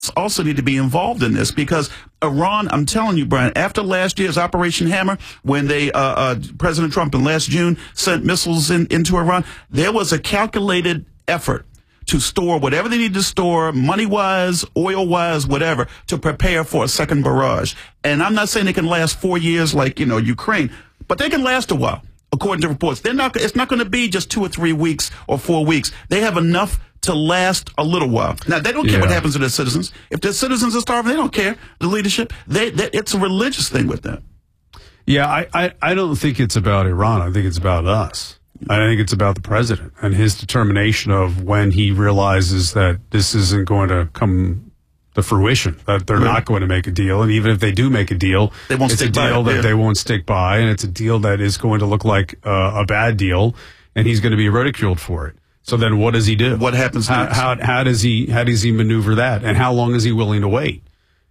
also need to be involved in this, because Iran, I'm telling you, Brian, after last year's Operation Hammer, when they President Trump in last June sent missiles into Iran, there was a calculated effort to store whatever they need to store, money-wise, oil-wise, whatever, to prepare for a second barrage. And I'm not saying they can last 4 years like, Ukraine, but they can last a while, according to reports. It's not going to be just 2 or 3 weeks or 4 weeks. They have enough to last a little while. Now, they don't care what happens to their citizens. If their citizens are starving, they don't care. The leadership, it's a religious thing with them. Yeah, I don't think it's about Iran. I think it's about us. I think it's about the president and his determination of when he realizes that this isn't going to come to fruition, that they're not going to make a deal. And even if they do make a deal, it's a deal that they won't stick by, and it's a deal that is going to look like a bad deal, and he's going to be ridiculed for it. So then what does he do? What happens next? How does he maneuver that? And how long is he willing to wait?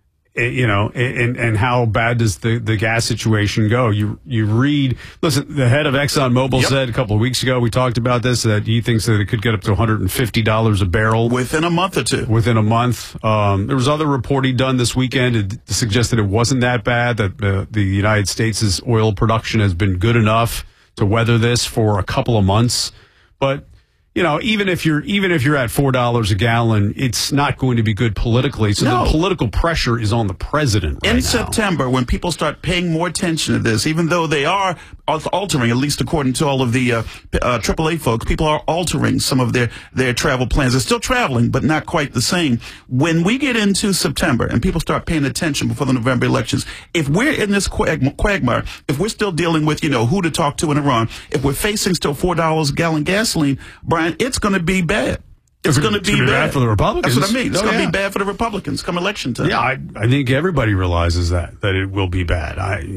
And how bad does the gas situation go? You read, listen, the head of ExxonMobil said a couple of weeks ago, we talked about this, that he thinks that it could get up to $150 a barrel. Within a month or two. Within a month. There was other reporting done this weekend to suggest that it wasn't that bad, that the United States' oil production has been good enough to weather this for a couple of months. But even if you're at $4 a gallon, it's not going to be good politically. So the political pressure is on the president right now. In September, when people start paying more attention to this, even though they are altering, at least according to all of the AAA folks, people are altering some of their travel plans. They're still traveling, but not quite the same. When we get into September and people start paying attention before the November elections, if we're in this quagmire, if we're still dealing with, who to talk to in Iran, if we're facing still $4 a gallon gasoline, Brian, it's going to be bad. It's going to be bad for the Republicans. That's what I mean. It's going to be bad for the Republicans come election time. Yeah, I think everybody realizes that it will be bad.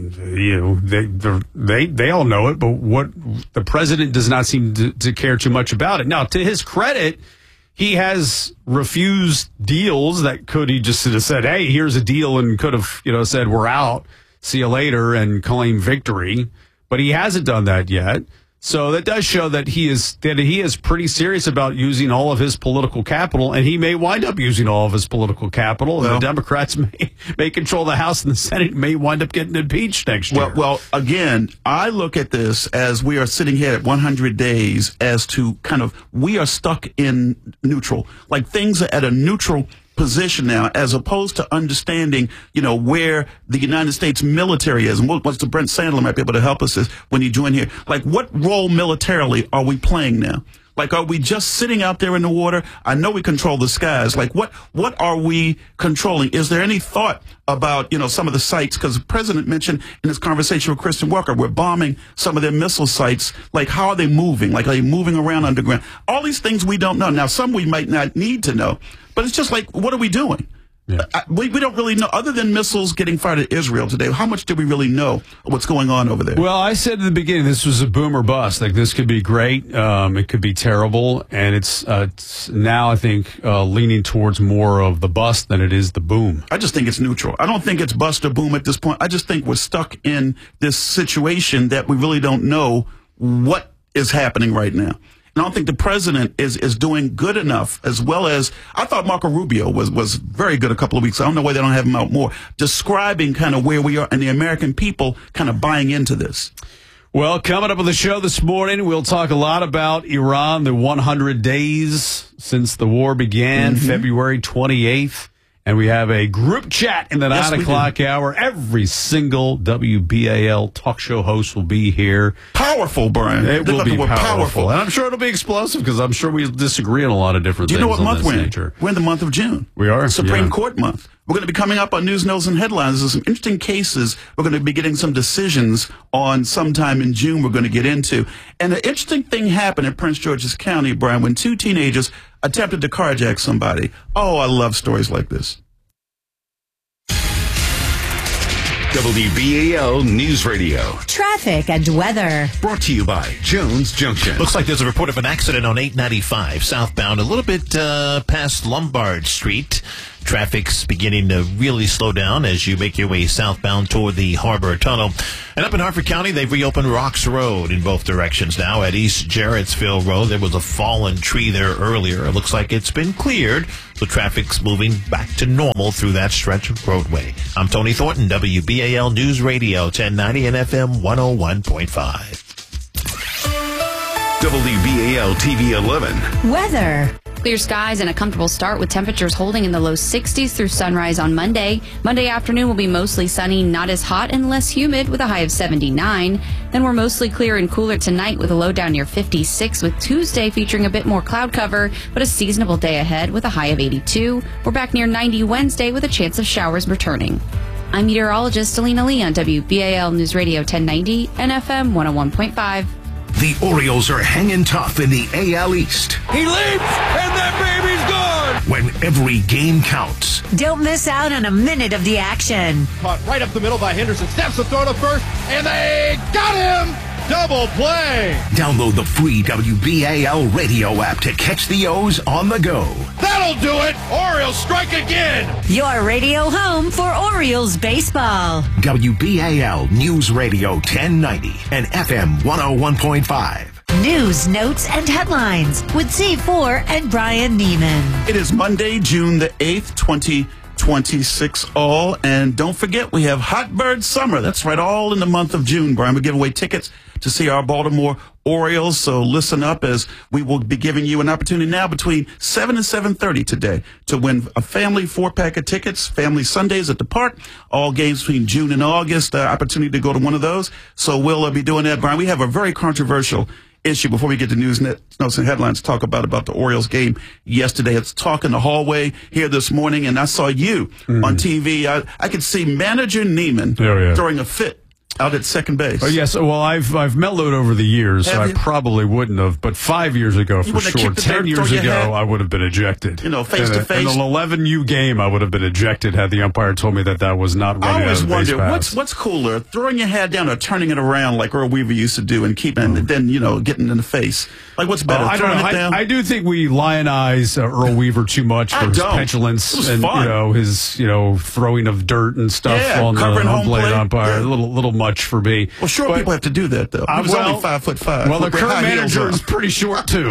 They all know it, but what the president does not seem to care too much about it. Now, to his credit, he has refused deals that he just have said, "Hey, here's a deal," and could have said, "We're out, see you later," and claim victory. But he hasn't done that yet. So that does show that he is pretty serious about using all of his political capital, and he may wind up using all of his political capital. And the Democrats may control the House, and the Senate may wind up getting impeached next year. Well, again, I look at this as we are sitting here at 100 days as to we are stuck in neutral. Like things are at a neutral position now, as opposed to understanding, where the United States military is. And what's the Brent Sandler might be able to help us is when you join here. Like, what role militarily are we playing now? Like, are we just sitting out there in the water? I know we control the skies. Like, what are we controlling? Is there any thought about, some of the sites? Because the president mentioned in his conversation with Kristen Welker, we're bombing some of their missile sites. Like, how are they moving? Like, are they moving around underground? All these things we don't know. Now, some we might not need to know. But it's just like, what are we doing? Yeah. We don't really know, other than missiles getting fired at Israel today. How much do we really know what's going on over there? Well, I said at the beginning, this was a boom or bust. Like, this could be great. It could be terrible. And it's now, I think, leaning towards more of the bust than it is the boom. I just think it's neutral. I don't think it's bust or boom at this point. I just think we're stuck in this situation that we really don't know what is happening right now. And I don't think the president is doing good enough, as well as I thought Marco Rubio was very good a couple of weeks. I don't know why they don't have him out more, describing kind of where we are and the American people kind of buying into this. Well, coming up on the show this morning, we'll talk a lot about Iran, the 100 days since the war began, February 28th. And we have a group chat in the 9 o'clock hour. Every single WBAL talk show host will be here. Powerful, Brian. It will be powerful. And I'm sure it'll be explosive, because I'm sure we disagree on a lot of different things. Do you know what month we're in? We're in the month of June. We are. Supreme Court month. We're going to be coming up on News, Notes, and Headlines. There's some interesting cases. We're going to be getting some decisions on sometime in June we're going to get into. And an interesting thing happened in Prince George's County, Brian, when 2 teenagers attempted to carjack somebody. Oh, I love stories like this. WBAL News Radio. Traffic and weather. Brought to you by Jones Junction. Looks like there's a report of an accident on 895 southbound, a little bit past Lombard Street. Traffic's beginning to really slow down as you make your way southbound toward the Harbor Tunnel. And up in Harford County, they've reopened Rocks Road in both directions now. At East Jarrettsville Road, there was a fallen tree there earlier. It looks like it's been cleared, so traffic's moving back to normal through that stretch of roadway. I'm Tony Thornton, WBAL News Radio 1090 and FM 101.5. WBAL TV 11. Weather. Clear skies and a comfortable start with temperatures holding in the low 60s through sunrise on Monday. Monday afternoon will be mostly sunny, not as hot and less humid with a high of 79. Then we're mostly clear and cooler tonight with a low down near 56, with Tuesday featuring a bit more cloud cover, but a seasonable day ahead with a high of 82. We're back near 90 Wednesday with a chance of showers returning. I'm meteorologist Alina Lee on WBAL News Radio 1090 and FM 101.5. The Orioles are hanging tough in the AL East. He leaps, and that baby's gone! When every game counts. Don't miss out on a minute of the action. Caught right up the middle by Henderson. Snaps the throw to first, and they got him! Double play! Download the free WBAL radio app to catch the O's on the go. That'll do it! Orioles strike again! Your radio home for Orioles baseball. WBAL News Radio 1090 and FM 101.5. News, notes, and headlines with C4 and Brian Neiman. It is Monday, June the 8th, 2026 all. And don't forget, we have Hot Bird Summer. That's right, all in the month of June, Brian. We give away tickets to see our Baltimore Orioles. So listen up, as we will be giving you an opportunity now between 7 and 7:30 today to win a family 4-pack of tickets, Family Sundays at the Park, all games between June and August, opportunity to go to one of those. So we'll be doing that, Brian. We have a very controversial issue before we get to news, notes, and headlines to talk about the Orioles game yesterday. It's talk in the hallway here this morning, and I saw you on TV. I could see manager Neiman throwing a fit out at second base. Oh, yes. Well, I've mellowed over the years, so I probably wouldn't have. But 5 years ago, for sure. 10 years ago, I would have been ejected. You know, face to face. In an 11U game, I would have been ejected had the umpire told me that was not running I always out of base wonder, paths. what's cooler, throwing your head down or turning it around like Earl Weaver used to do and keeping and then, getting in the face? Like, what's better, I throwing don't know. it down? I do think we lionize Earl Weaver too much for his petulance and his throwing of dirt and stuff on the home plate umpire. A little much for me. Well, short people have to do that, though. He was only 5'5". Well, the current manager is pretty short, too.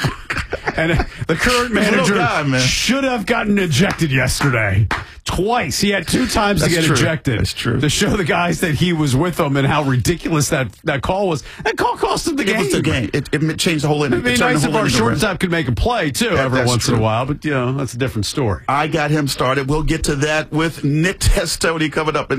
And the current manager should have gotten ejected yesterday. Twice. He had 2 times to get ejected. That's true. To show the guys that he was with them and how ridiculous that call was. That call cost him the game. It was the game. It changed the whole inning. It'd be nice if our shortstop could make a play, too, every once in a while. But, that's a different story. I got him started. We'll get to that with Nick Testoni coming up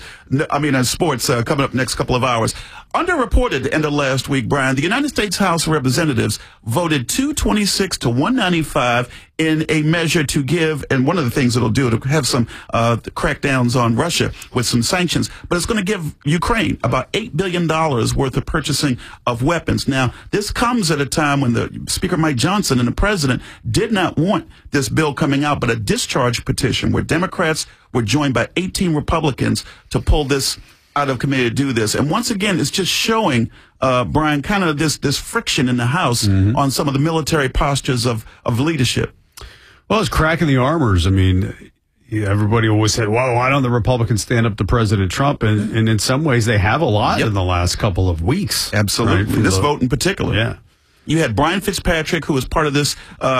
in sports coming up next couple of hours. Underreported the end of last week, Brian, the United States House of Representatives voted 226 to 195 in a measure to give, and one of the things it'll do, it'll have some crackdowns on Russia with some sanctions, but it's going to give Ukraine about $8 billion worth of purchasing of weapons. Now, this comes at a time when the Speaker Mike Johnson and the President did not want this bill coming out, but a discharge petition where Democrats were joined by 18 Republicans to pull this out of committee to do this. And once again, it's just showing, Brian, kind of this friction in the House on some of the military postures of leadership. Well, it's cracking the armors. I mean, everybody always said, well, why don't the Republicans stand up to President Trump? And in some ways, they have a lot in the last couple of weeks. Absolutely. Right? This vote in particular. Yeah. You had Brian Fitzpatrick, who was part of this,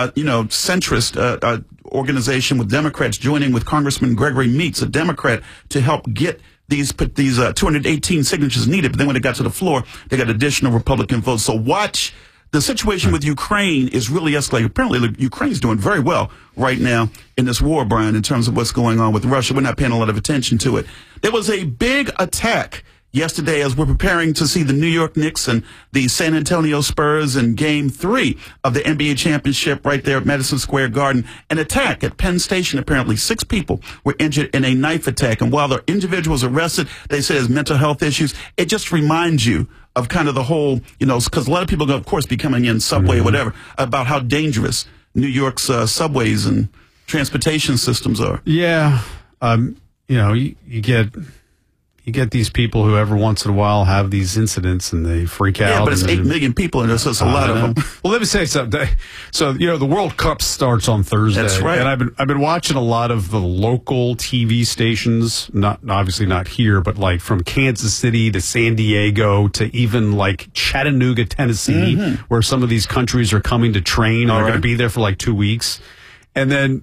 centrist organization with Democrats, joining with Congressman Gregory Meeks, a Democrat, to help get these 218 signatures needed. But then when it got to the floor, they got additional Republican votes. So watch. The situation with Ukraine is really escalating. Apparently, Ukraine's doing very well right now in this war, Brian, in terms of what's going on with Russia. We're not paying a lot of attention to it. There was a big attack yesterday as we're preparing to see the New York Knicks and the San Antonio Spurs in Game 3 of the NBA championship right there at Madison Square Garden. An attack at Penn Station. Apparently 6 people were injured in a knife attack. And while the individuals arrested, they say there's mental health issues. It just reminds you of kind of the whole, because a lot of people, of course, be coming in subway or whatever, about how dangerous New York's subways and transportation systems are. Yeah. You you get these people who every once in a while have these incidents and they freak out. Yeah, but it's 8 million people, and there's just a lot of them. Well, let me say something. So, the World Cup starts on Thursday. That's right. And I've been watching a lot of the local TV stations, obviously not here, but like from Kansas City to San Diego to even like Chattanooga, Tennessee, where some of these countries are coming to train. They're going to be there for like 2 weeks. And then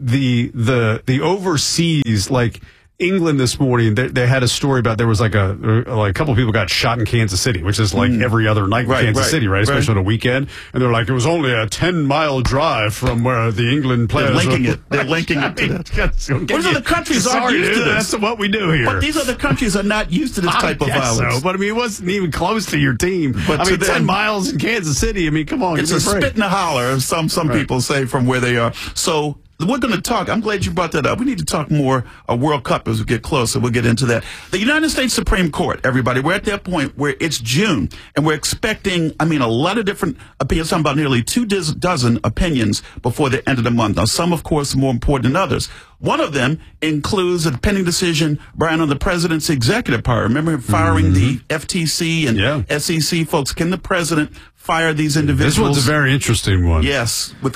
the overseas, like England this morning, they had a story about there was like a couple of people got shot in Kansas City, which is like every other night in Kansas City, right? Especially on a weekend. And they're like, it was only a 10-mile drive from where the England players. They're linking it to that. These other countries aren't used to this. That's what we do here. But these other countries are not used to this type of violence. So, but I mean, it wasn't even close to your team. But I mean, 10 miles in Kansas City. I mean, come on. It's a spit and a holler, some people say, from where they are. So we're going to talk. I'm glad you brought that up. We need to talk more World Cup as we get closer. We'll get into that. The United States Supreme Court, everybody, we're at that point where it's June, and we're expecting, a lot of different opinions, talking about nearly 24 opinions before the end of the month. Now, some, of course, more important than others. One of them includes a pending decision, Brian, on the president's executive power. Remember him firing the FTC and SEC folks? Can the president fire these individuals? This one's a very interesting one. Yes, with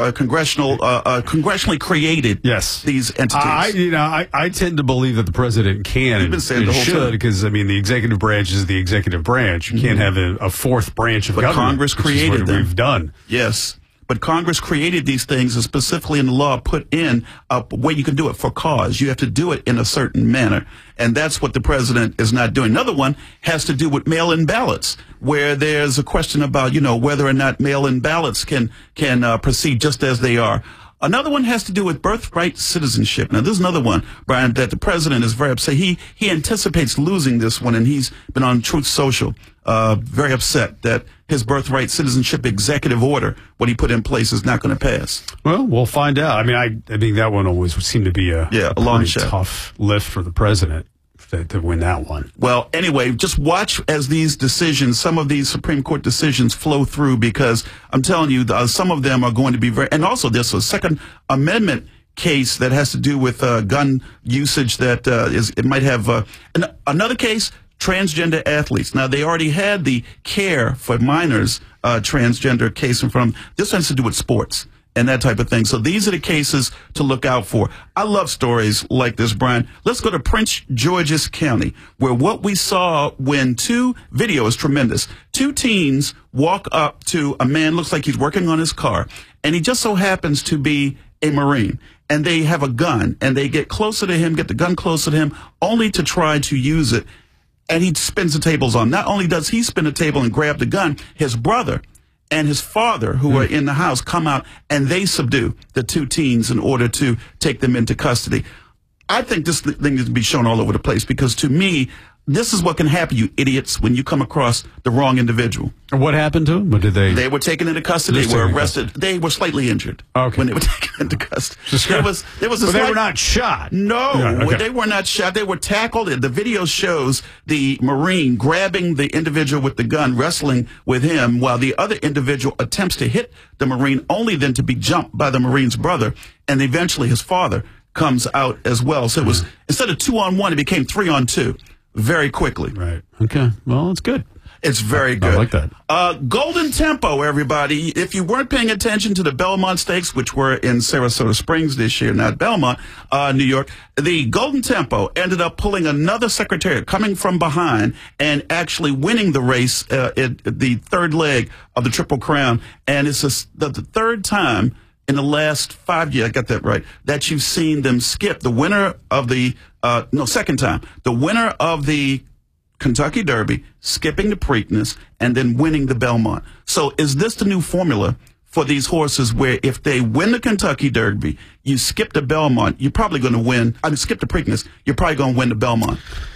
congressionally created these entities. I tend to believe that the president can and should, because the executive branch is the executive branch. You can't have a fourth branch of government. Congress created them. We've done. Yes. But Congress created these things, and specifically in the law put in a way you can do it for cause. You have to do it in a certain manner. And that's what the president is not doing. Another one has to do with mail-in ballots, where there's a question about, whether or not mail-in ballots can proceed just as they are. Another one has to do with birthright citizenship. Now, this is another one, Brian, that the president is very upset. He anticipates losing this one, and he's been on Truth Social, very upset that his birthright citizenship executive order, what he put in place, is not going to pass. Well, we'll find out. I think that one always seemed to be a long shot. Tough lift for the president to win that one. Well, anyway, just watch as these decisions, some of these Supreme Court decisions flow through, because I'm telling you, some of them are going to be and also there's a Second Amendment case that has to do with gun usage that it might have another case, transgender athletes. Now, they already had the care for minors transgender case in front of them. This has to do with sports and that type of thing. So these are the cases to look out for. I love stories like this, Brian. Let's go to Prince George's County, where what we saw when video is tremendous. 2 teens walk up to a man, looks like he's working on his car, and he just so happens to be a Marine. And they have a gun, and they get closer to him, get the gun closer to him, only to try to use it. And he spins the tables on. Not only does he spin the table and grab the gun, his brother and his father, who are in the house, come out, and they subdue the 2 teens in order to take them into custody. I think this thing needs to be shown all over the place, because to me, this is what can happen, you idiots, when you come across the wrong individual. What happened to them? What did they? They were taken into custody. They were arrested. They were slightly injured when they were taken into custody. They were not shot. No, they were not shot. They were tackled. The video shows the Marine grabbing the individual with the gun, wrestling with him, while the other individual attempts to hit the Marine, only then to be jumped by the Marine's brother, and eventually his father comes out as well. So it was, instead of 2-on-1, it became 3-on-2. Very quickly. Right. Okay. Well, it's good. It's very good. I like that. Golden Tempo, everybody. If you weren't paying attention to the Belmont Stakes, which were in Sarasota Springs this year, not Belmont, New York, the Golden Tempo ended up pulling another Secretariat, coming from behind and actually winning the race at the third leg of the Triple Crown. And it's the third time in the last 5 years, I got that right, that you've seen them skip the winner of the, second time, the winner of the Kentucky Derby, skipping the Preakness, and then winning the Belmont. So is this the new formula for these horses, where if they win the Kentucky Derby, you skip the Belmont, you're probably going to win, skip the Preakness, you're probably going to win the Belmont?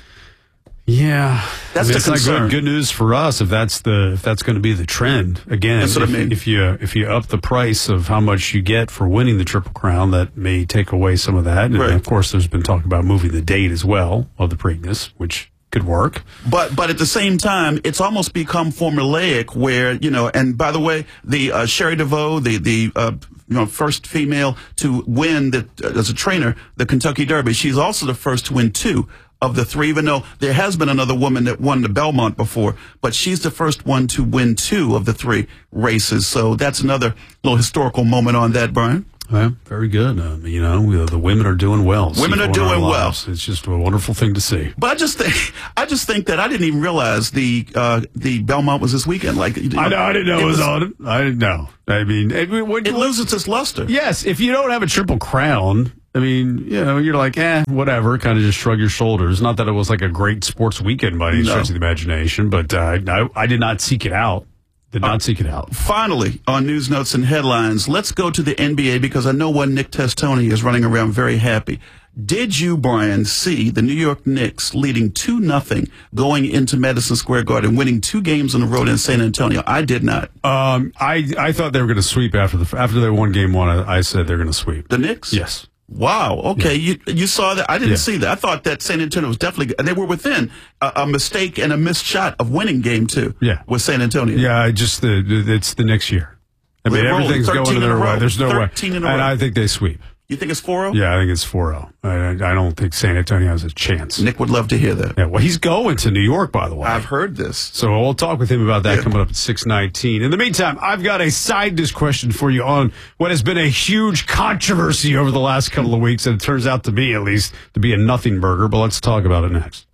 Yeah, that's the concern. Not good news for us if that's going to be the trend. Again, that's what I mean. If you up the price of how much you get for winning the Triple Crown, that may take away some of that. And of course, there's been talk about moving the date as well of the Preakness, which could work. But at the same time, it's almost become formulaic, where And by the way, the Sherry DeVoe, the first female to win as a trainer the Kentucky Derby. She's also the first to win 2 of the three, even though there has been another woman that won the Belmont before, but she's the first one to win 2 of the 3 races. So that's another little historical moment on that, Brian. Well, very good. The women are doing well. Women are doing well. It's just a wonderful thing to see. But I just think that I didn't even realize the Belmont was this weekend. Like, I didn't know it was on. I didn't know. I mean, it loses its luster. Yes, if you don't have a Triple Crown, I mean, you're like, whatever, kind of just shrug your shoulders. Not that it was like a great sports weekend by any stretch of the imagination, but I did not seek it out. Finally, on News Notes and Headlines, let's go to the NBA because I know one Nick Testoni is running around very happy. Did you, Brian, see the New York Knicks leading 2-0 going into Madison Square Garden, winning 2 games on the road in San Antonio? I did not. I thought they were going to sweep after they won game 1. I said they're going to sweep. The Knicks? Yes. Wow. Okay. Yeah. You saw that? I didn't see that. I thought that San Antonio was definitely, they were within a mistake and a missed shot of winning game 2 with San Antonio. Yeah. It's the next year. I mean, everything's going their way. There's no way. And I think they sweep. You think it's 4-0? Yeah, I think it's 4-0. I don't think San Antonio has a chance. Nick would love to hear that. Yeah, well, he's going to New York, by the way. I've heard this. So we'll talk with him about that coming up at 6:19. In the meantime, I've got a side dish question for you on what has been a huge controversy over the last couple of weeks, and it turns out to be, at least, to be a nothing burger, but let's talk about it next.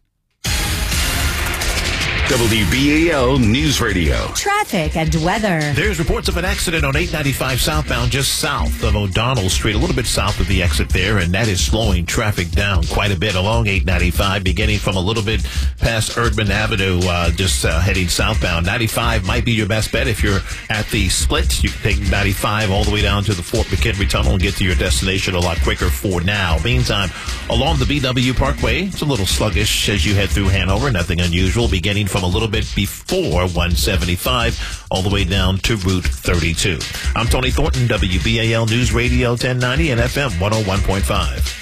WBAL News Radio. Traffic and weather. There's reports of an accident on 895 southbound just south of O'Donnell Street, a little bit south of the exit there, and that is slowing traffic down quite a bit along 895, beginning from a little bit past Erdman Avenue, just heading southbound. 95 might be your best bet if you're at the split. You can take 95 all the way down to the Fort McHenry Tunnel and get to your destination a lot quicker for now. Meantime, along the BW Parkway, it's a little sluggish as you head through Hanover. Nothing unusual, beginning from a little bit before 175 all the way down to Route 32. I'm Tony Thornton, WBAL News Radio 1090 and FM 101.5.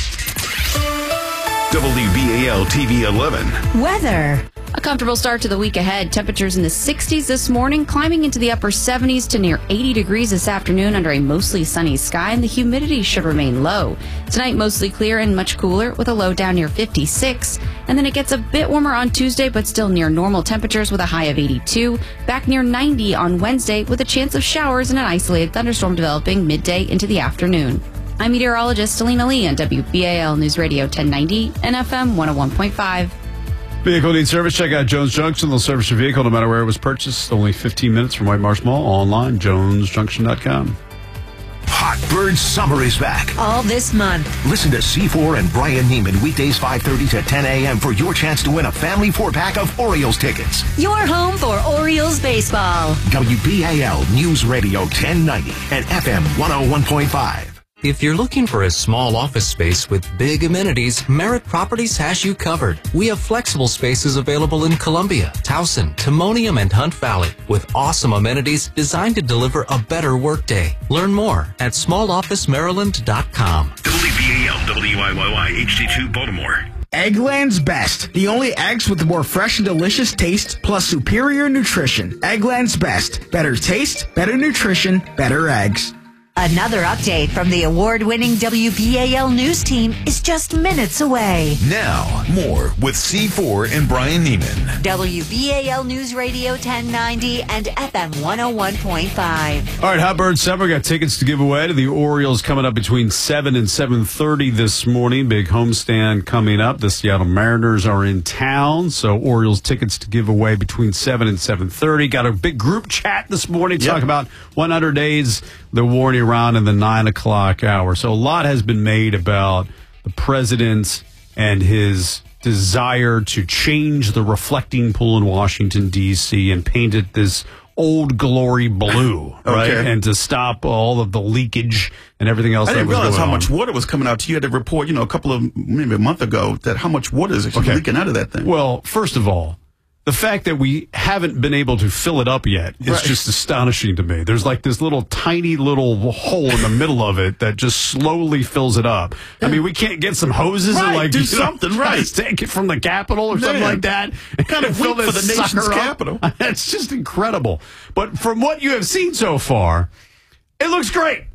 WBAL TV 11. Weather. A comfortable start to the week ahead. Temperatures in the 60s this morning, climbing into the upper 70s to near 80 degrees this afternoon under a mostly sunny sky, and the humidity should remain low. Tonight, mostly clear and much cooler with a low down near 56. And then it gets a bit warmer on Tuesday, but still near normal temperatures with a high of 82. Back near 90 on Wednesday with a chance of showers and an isolated thunderstorm developing midday into the afternoon. I'm meteorologist Selena Lee on WBAL News Radio 1090 and FM 101.5. Vehicle needs service. Check out Jones Junction. They'll service your vehicle no matter where it was purchased. Only 15 minutes from White Marsh Mall. Online, jonesjunction.com. Hot Bird Summer is back. All this month. Listen to C4 and Brian Neiman weekdays 5:30 to 10 a.m. for your chance to win a family 4-pack of Orioles tickets. Your home for Orioles baseball. WBAL News Radio 1090 and FM 101.5. If you're looking for a small office space with big amenities, Merritt Properties has you covered. We have flexible spaces available in Columbia, Towson, Timonium, and Hunt Valley with awesome amenities designed to deliver a better workday. Learn more at smallofficemaryland.com. WBAL WIYY HD2 Baltimore. Eggland's Best. The only eggs with more fresh and delicious taste plus superior nutrition. Eggland's Best. Better taste, better nutrition, better eggs. Another update from the award-winning WBAL News team is just minutes away. Now, more with C4 and Brian Neiman. WBAL News Radio 1090 and FM 101.5. All right, Hot Bird Summer got tickets to give away to the Orioles coming up between 7 and 7:30 this morning. Big homestand coming up. The Seattle Mariners are in town, so Orioles tickets to give away between 7 and 7:30. Got a big group chat this morning to talk about 100 days, the war in Iran in the 9 o'clock hour. So a lot has been made about the president and his desire to change the reflecting pool in Washington, D.C. and paint it this old glory blue, right? And to stop all of the leakage and everything else. I didn't that was realize going how on. much water was coming out to you. You had to report, a couple of, maybe a month ago, that how much water is actually leaking out of that thing. Well, first of all, the fact that we haven't been able to fill it up yet is just astonishing to me. There's like this little tiny little hole in the middle of it that just slowly fills it up. I mean, we can't get some hoses and like do something, take it from the Capitol or something like that. Kind of weak for the nation's capital. It's just incredible. But from what you have seen so far, it looks great.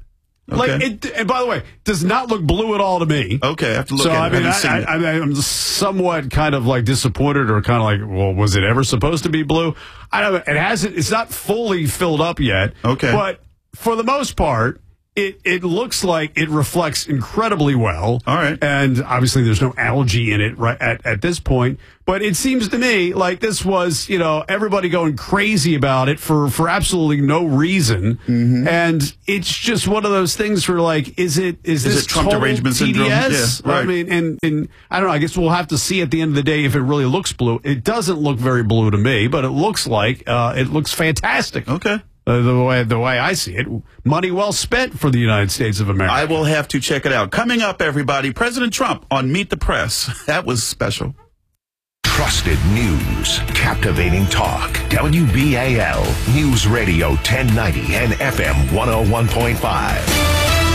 Okay. And by the way, does not look blue at all to me. Okay, I have to look so, at it. I'm somewhat kind of like disappointed, or kind of like, well, was it ever supposed to be blue? I don't know. It hasn't. It's not fully filled up yet. Okay. But for the most part, it looks like it reflects incredibly well. All right. And obviously there's no algae in it right at this point. But it seems to me like this was, everybody going crazy about it for absolutely no reason. Mm-hmm. And it's just one of those things where, like, is this Trump derangement syndrome? TDS? Yeah, right. I mean, and I don't know, I guess we'll have to see at the end of the day if it really looks blue. It doesn't look very blue to me, but it looks like it looks fantastic. Okay. The way I see it, money well spent for the United States of America. I will have to check it out. Coming up, everybody, President Trump on Meet the Press. That was special. Trusted news, captivating talk. WBAL News Radio 1090 and FM 101.5.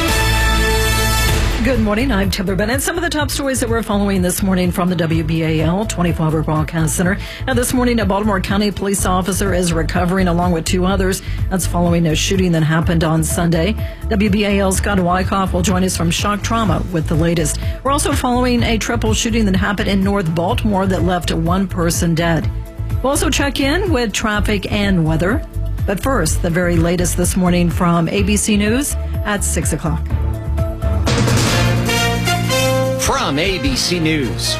Good morning, I'm Timber Bennett. Some of the top stories that we're following this morning from the WBAL 24-hour broadcast center. Now, this morning, a Baltimore County police officer is recovering along with two others. That's following a shooting that happened on Sunday. WBAL's Scott Wyckoff will join us from Shock Trauma with the latest. We're also following a triple shooting that happened in North Baltimore that left one person dead. We'll also check in with traffic and weather. But first, the very latest this morning from ABC News at 6 o'clock. From ABC News,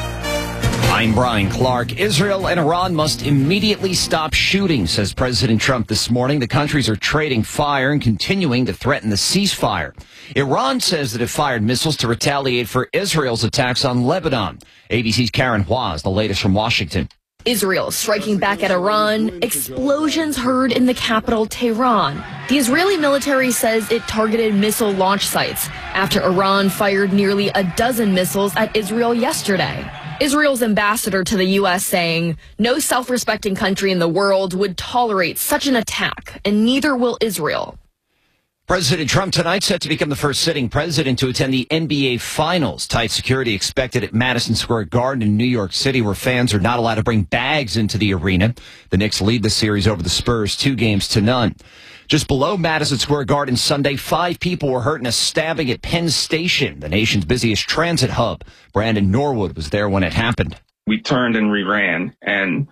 I'm Brian Clark. Israel and Iran must immediately stop shooting, says President Trump this morning. The countries are trading fire and continuing to threaten the ceasefire. Iran says that it fired missiles to retaliate for Israel's attacks on Lebanon. ABC's Karen Hua has the latest from Washington. Israel striking back at Iran, explosions heard in the capital, Tehran. The Israeli military says it targeted missile launch sites after Iran fired nearly a dozen missiles at Israel yesterday. Israel's ambassador to the U.S. saying no self-respecting country in the world would tolerate such an attack, and neither will Israel. President Trump tonight set to become the first sitting president to attend the NBA Finals. Tight security expected at Madison Square Garden in New York City, where fans are not allowed to bring bags into the arena. The Knicks lead the series over the Spurs 2-0. Just below Madison Square Garden Sunday, 5 people were hurt in a stabbing at Penn Station, the nation's busiest transit hub. Brandon Norwood was there when it happened. We turned and we ran, and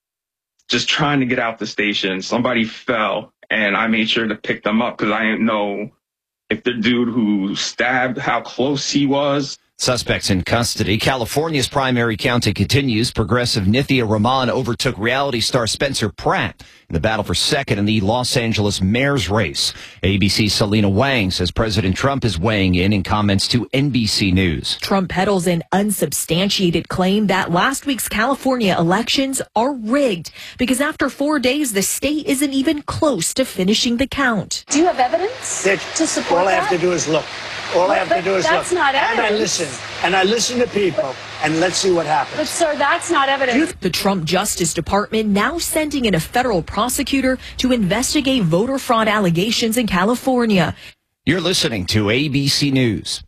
just trying to get out the station, somebody fell. And I made sure to pick them up because I didn't know if the dude who stabbed, how close he was. Suspects in custody. California's primary counting continues. Progressive Nithya Raman overtook reality star Spencer Pratt in the battle for second in the Los Angeles mayor's race. ABC's Selena Wang says President Trump is weighing in comments to NBC News. Trump peddles an unsubstantiated claim that last week's California elections are rigged because after 4 days, the state isn't even close to finishing the count. Do you have evidence to support all that? I have to do is look. All I have to do is look. That's not evidence. And I listen. And I listen to people. And let's see what happens. But, sir, that's not evidence. The Trump Justice Department now sending in a federal prosecutor to investigate voter fraud allegations in California. You're listening to ABC News.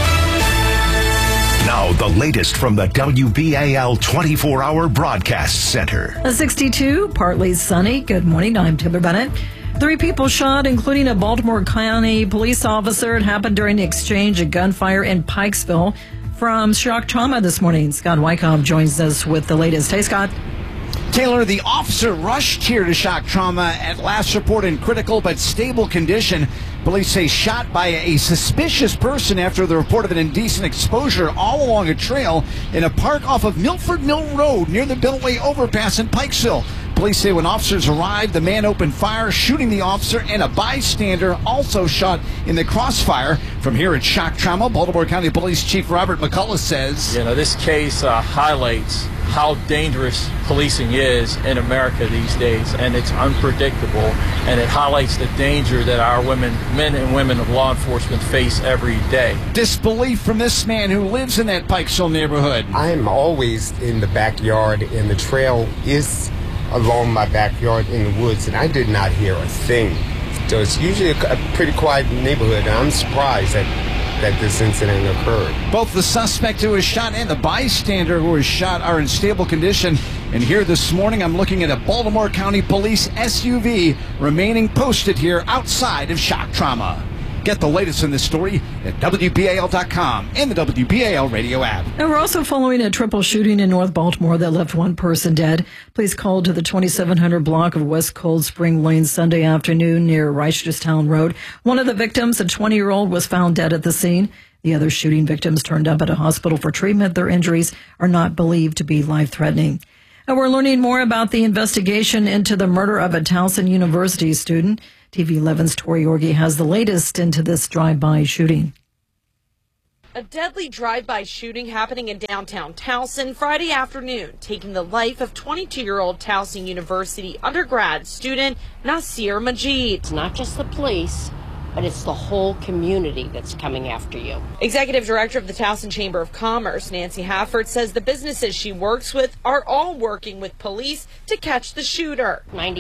Now, the latest from the WBAL 24-hour broadcast center. A 62, partly sunny. Good morning, I'm Timber Bennett. 3 people shot, including a Baltimore County police officer. It happened during the exchange of gunfire in Pikesville. From Shock Trauma this morning, Scott Wyckoff joins us with the latest. Hey, Scott. Taylor, the officer rushed here to Shock Trauma at last report in critical but stable condition. Police say shot by a suspicious person after the report of an indecent exposure all along a trail in a park off of Milford Mill Road near the Beltway overpass in Pikesville. Police say when officers arrived, the man opened fire, shooting the officer, and a bystander also shot in the crossfire. From here at Shock Trauma, Baltimore County Police Chief Robert McCullough says, this case highlights how dangerous policing is in America these days, and it's unpredictable, and it highlights the danger that our men and women of law enforcement face every day. Disbelief from this man who lives in that Pikesville neighborhood. I'm always in the backyard, and the trail is along my backyard in the woods, and I did not hear a thing. So it's usually a pretty quiet neighborhood, and I'm surprised that this incident occurred. Both the suspect who was shot and the bystander who was shot are in stable condition. And here this morning, I'm looking at a Baltimore County Police SUV remaining posted here outside of Shock Trauma. Get the latest in this story at WBAL.com and the WBAL radio app. And we're also following a triple shooting in North Baltimore that left one person dead. Police called to the 2700 block of West Cold Spring Lane Sunday afternoon near Reisterstown Road. One of the victims, a 20-year-old, was found dead at the scene. The other shooting victims turned up at a hospital for treatment. Their injuries are not believed to be life-threatening. And we're learning more about the investigation into the murder of a Towson University student. TV 11's Tori Orgi has the latest into this drive-by shooting. A deadly drive-by shooting happening in downtown Towson Friday afternoon, taking the life of 22-year-old Towson University undergrad student Nasir Majid. It's not just the police, but it's the whole community that's coming after you. Executive Director of the Towson Chamber of Commerce, Nancy Hafford, says the businesses she works with are all working with police to catch the shooter.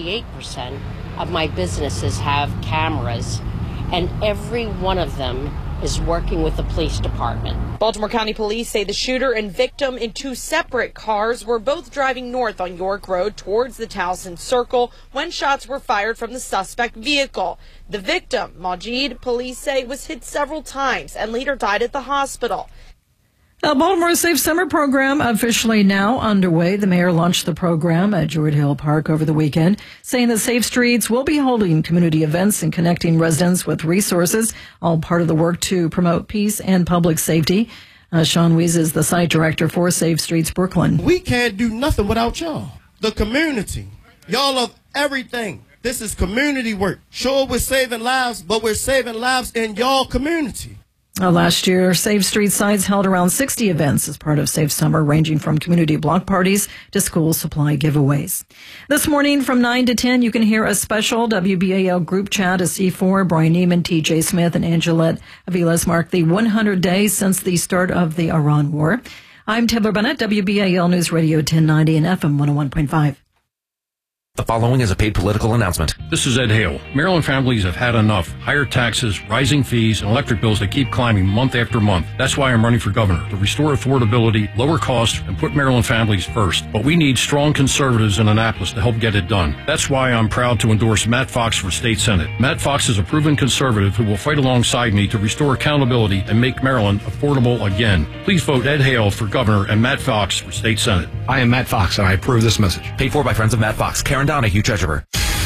98% of my businesses have cameras, and every one of them is working with the police department. Baltimore County Police say the shooter and victim in two separate cars were both driving north on York Road towards the Towson Circle when shots were fired from the suspect vehicle. The victim, Majid, police say was hit several times and later died at the hospital. Baltimore's Safe Summer program officially now underway. The mayor launched the program at Druid Hill Park over the weekend, saying that Safe Streets will be holding community events and connecting residents with resources, all part of the work to promote peace and public safety. Sean Weiss is the site director for Safe Streets Brooklyn. We can't do nothing without y'all. The community. Y'all are everything. This is community work. Sure, we're saving lives, but we're saving lives in y'all community. Last year, Safe Street sites held around 60 events as part of Safe Summer, ranging from community block parties to school supply giveaways. This morning from 9 to 10, you can hear a special WBAL group chat as C4, Brian Neiman, TJ Smith, and Angelette Aviles mark the 100 days since the start of the Iran war. I'm Taylor Bennett, WBAL News Radio 1090 and FM 101.5. The following is a paid political announcement. This is Ed Hale. Maryland families have had enough. Higher taxes, rising fees, and electric bills that keep climbing month after month. That's why I'm running for governor, to restore affordability, lower costs, and put Maryland families first. But we need strong conservatives in Annapolis to help get it done. That's why I'm proud to endorse Matt Fox for state senate. Matt Fox is a proven conservative who will fight alongside me to restore accountability and make Maryland affordable again. Please vote Ed Hale for governor and Matt Fox for state senate. I am Matt Fox, and I approve this message. Paid for by friends of Matt Fox. Karen Donahue, treasurer.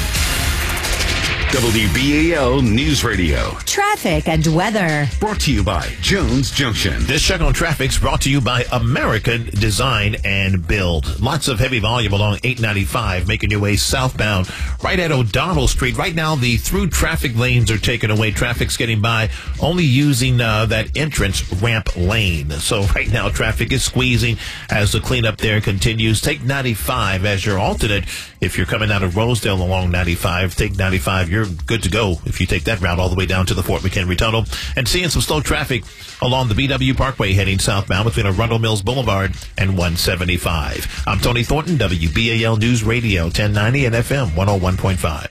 WBAL News Radio. Traffic and weather. Brought to you by Jones Junction. This check on traffic's brought to you by American Design and Build. Lots of heavy volume along 895, making your way southbound right at O'Donnell Street. Right now, the through traffic lanes are taken away. Traffic's getting by only using that entrance ramp lane. So right now, traffic is squeezing as the cleanup there continues. Take 95 as your alternate. If you're coming out of Rosedale along 95, take 95. You're good to go if you take that route all the way down to the Fort McHenry Tunnel. And seeing some slow traffic along the BW Parkway heading southbound between Arundel Mills Boulevard and 175. I'm Tony Thornton, WBAL News Radio 1090 and FM 101.5.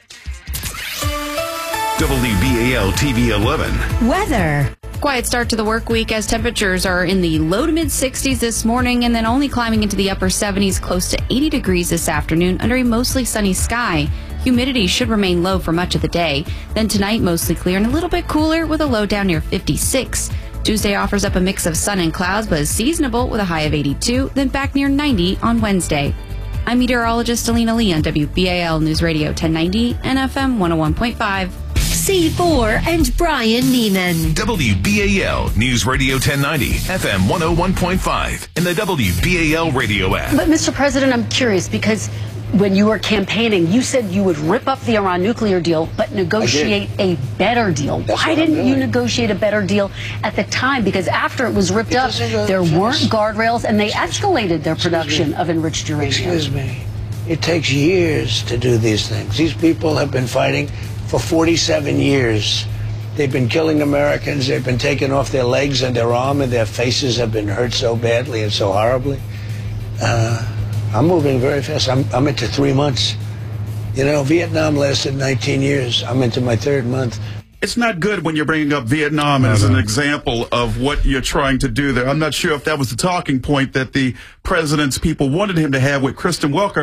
WBAL TV 11. Weather. Quiet start to the work week as temperatures are in the low to mid 60s this morning and then only climbing into the upper 70s, close to 80 degrees this afternoon under a mostly sunny sky. Humidity should remain low for much of the day. Then tonight, mostly clear and a little bit cooler with a low down near 56. Tuesday offers up a mix of sun and clouds, but is seasonable with a high of 82, then back near 90 on Wednesday. I'm meteorologist Alina Lee on WBAL News Radio 1090 and FM 101.5. C4 and Brian Neiman. WBAL News Radio 1090, FM 101.5, and the WBAL radio app. But Mr. President, I'm curious because when you were campaigning, you said you would rip up the Iran nuclear deal, but negotiate a better deal. Why didn't you negotiate a better deal at the time? Because after it was ripped up, there weren't guardrails, and they escalated their production of enriched uranium. Excuse me. It takes years to do these things. These people have been fighting for 47 years. They've been killing Americans. They've been taking off their legs and their arm, and their faces have been hurt so badly and so horribly. I'm moving very fast. I'm into 3 months. You know, Vietnam lasted 19 years. I'm into my 3rd month. It's not good when you're bringing up Vietnam as an example of what you're trying to do there. I'm not sure if that was the talking point that the president's people wanted him to have with Kristen Welker,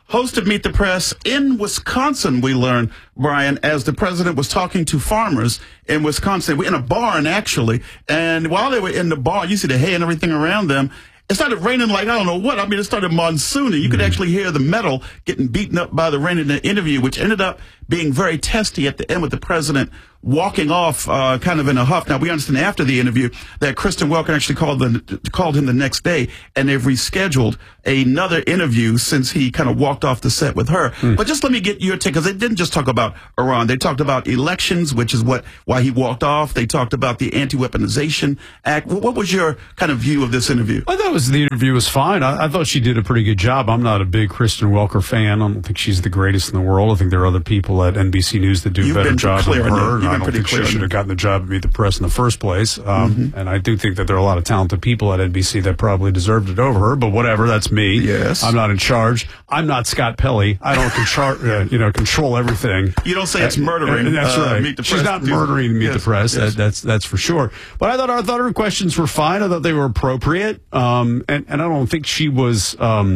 hosted Meet the Press in Wisconsin, we learned, Brian, as the president was talking to farmers in Wisconsin. We're in a barn, actually, and while they were in the barn, you see the hay and everything around them. It started raining like I don't know what. I mean, it started monsooning. You could actually hear the metal getting beaten up by the rain in the interview, which ended up being very testy at the end with the president walking off kind of in a huff. Now, we understand after the interview that Kristen Welker actually called him the next day, and they've rescheduled another interview since he kind of walked off the set with her. But just let me get your take, because they didn't just talk about Iran. They talked about elections, which is why he walked off. They talked about the Anti-Weaponization Act. What was your kind of view of this interview? I thought the interview was fine. I thought she did a pretty good job. I'm not a big Kristen Welker fan. I don't think she's the greatest in the world. I think there are other people at NBC News that do a better job than her. I don't think she should have gotten the job at Meet the Press in the first place. And I do think that there are a lot of talented people at NBC that probably deserved it over her, but whatever, that's me. Yes. I'm not in charge. I'm not Scott Pelley. I don't control everything. You don't say it's murdering. That's right. Meet the Press. She's not murdering Meet the Press. Yes. That's for sure. But I thought her questions were fine. I thought they were appropriate. And I don't think she was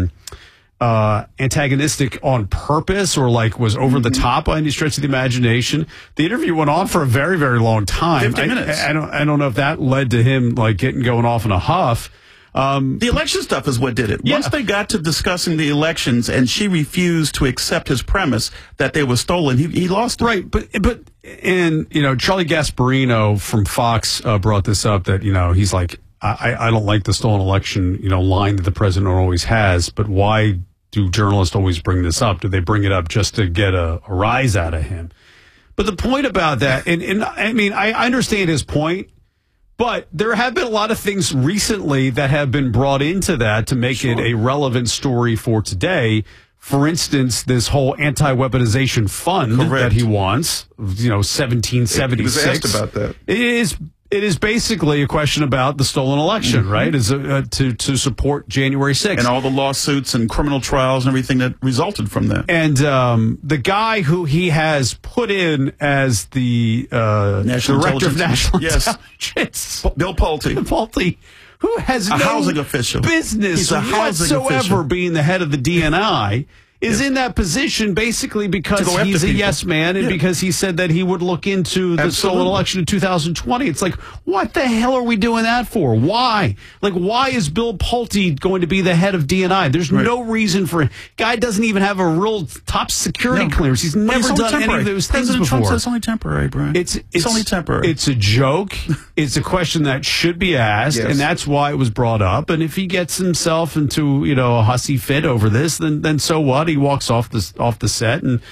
antagonistic on purpose or was over the top by any stretch of the imagination. The interview went on for a very, very long time. 50 minutes. I don't know if that led to him going off in a huff. The election stuff is what did it. Once they got to discussing the elections and she refused to accept his premise that they were stolen, he lost it. Right, but Charlie Gasparino from Fox brought this up that, he's like, I don't like the stolen election, line that the president always has, but why do journalists always bring this up? Do they bring it up just to get a rise out of him? But the point about that, and I mean, I understand his point, but there have been a lot of things recently that have been brought into that to make it a relevant story for today. For instance, this whole anti-weaponization fund that he wants, 1776. He was asked about that. It is basically a question about the stolen election, right? Is to support January 6th. And all the lawsuits and criminal trials and everything that resulted from that. And the guy who he has put in as the Director of National Intelligence, Bill Pulte. Who has a no housing official. business He's a housing whatsoever official. being the head of the DNI, is in that position basically because he's a yes man and because he said that he would look into the stolen election in 2020. It's like, what the hell are we doing that for? Why? Why is Bill Pulte going to be the head of DNI? There's no reason for it. Guy doesn't even have a real top security clearance. He's never done any of those things before. Trump says it's only temporary, Brian. It's only temporary. It's a joke. It's a question that should be asked, and that's why it was brought up. And if he gets himself into a hussy fit over this, then so what? He walks off the set, and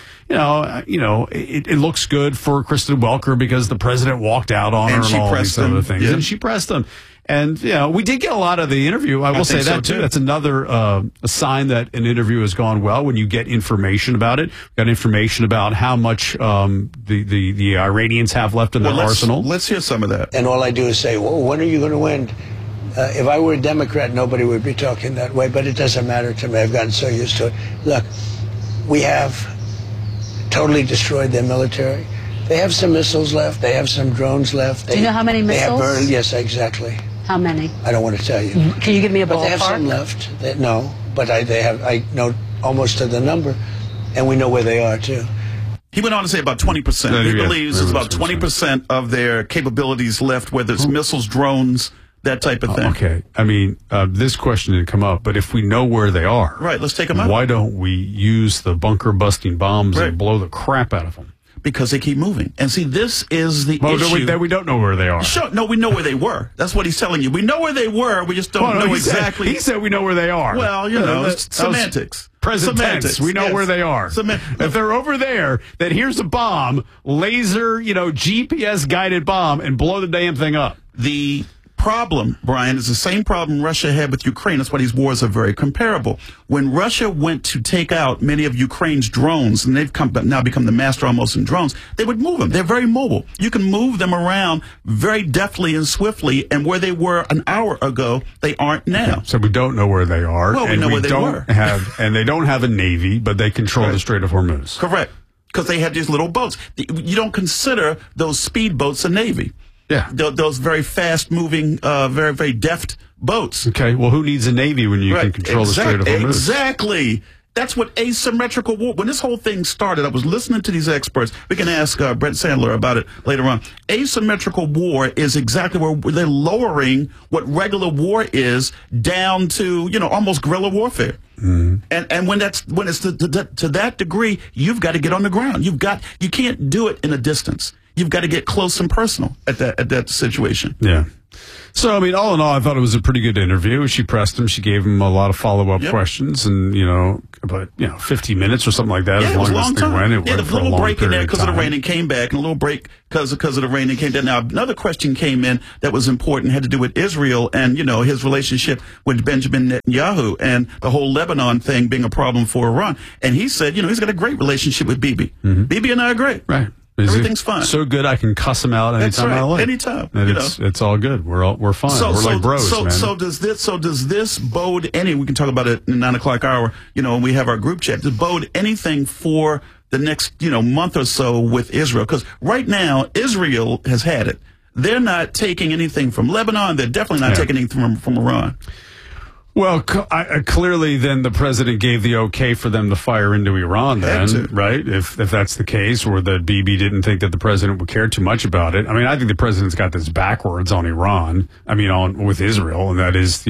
it looks good for Kristen Welker because the president walked out on her and all these other things, and she pressed him. And we did get a lot of the interview. I will say that too. That's another a sign that an interview has gone well when you get information about it. We got information about how much the Iranians have left in their arsenal. Let's hear some of that. And all I do is say, "Well, when are you going to win?" If I were a Democrat, nobody would be talking that way, but it doesn't matter to me. I've gotten so used to it. Look, we have totally destroyed their military. They have some missiles left. They have some drones left. Do you know how many missiles? They have burned, yes, exactly. How many? I don't want to tell you. Can you give me a ballpark? But they have some left. No, but I know almost to the number, and we know where they are, too. He went on to say about 20%. He believes there's about 20% of their capabilities left, whether it's missiles, drones, that type of thing. Okay. I mean, this question didn't come up, but if we know where they are, right, let's take them out. Why don't we use the bunker-busting bombs and blow the crap out of them? Because they keep moving. And see, this is the issue. We don't know where they are. Sure. No, we know where they were. That's what he's telling you. We know where they were. We just don't know exactly. He said we know where they are. Well, semantics. Present tense. We know where they are. If they're over there, then here's a bomb, laser, GPS-guided bomb, and blow the damn thing up. The problem, Brian, is the same problem Russia had with Ukraine. That's why these wars are very comparable. When Russia went to take out many of Ukraine's drones, and they've now become the master almost in drones, they would move them. They're very mobile. You can move them around very deftly and swiftly, and where they were an hour ago, they aren't now. So we don't know where they are. Well, we know where they were. And they don't have a navy, but they control the Strait of Hormuz. Correct. Because they have these little boats. You don't consider those speedboats a navy. Yeah. Those very fast-moving, very, very deft boats. Okay, well, who needs a navy when you can control the Strait of Hormuz? That's what asymmetrical war. When this whole thing started, I was listening to these experts. We can ask Brett Sandler about it later on. Asymmetrical war is exactly where they're lowering what regular war is down to, almost guerrilla warfare. And when it's to that degree, you've got to get on the ground. You can't do it in a distance. You've got to get close and personal at that situation. Yeah. So, I mean, all in all, I thought it was a pretty good interview. She pressed him. She gave him a lot of follow-up questions, and, about 50 minutes or something like that. Yeah, as it was a long long as time. went. It went a for a little long break in there period because of the time. rain and came back, and a little break because of the rain and came down. Now, another question came in that was important, had to do with Israel and, his relationship with Benjamin Netanyahu and the whole Lebanon thing being a problem for Iran. And he said, he's got a great relationship with Bibi. Bibi and I are great. Right. Everything's fine. So good, I can cuss him out anytime That's right. I like. Anytime. And it's all good. We're fine. We're like bros, man. So does this bode any? We can talk about it in the 9 o'clock hour. When we have our group chat. Does it bode anything for the next month or so with Israel? Because right now Israel has had it. They're not taking anything from Lebanon. They're definitely not taking anything from Iran. Well, clearly, then the president gave the okay for them to fire into Iran. Then, right? If that's the case, or that Bibi didn't think that the president would care too much about it. I mean, I think the president's got this backwards on Iran. I mean, with Israel, and that is,